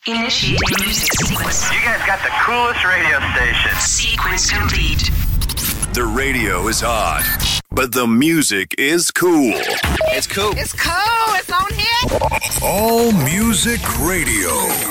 Initiating music sequence. You guys got the coolest radio station. Sequence complete. The radio is hot, but the music is cool. It's cool. It's cool. It's on here. All Music Radio.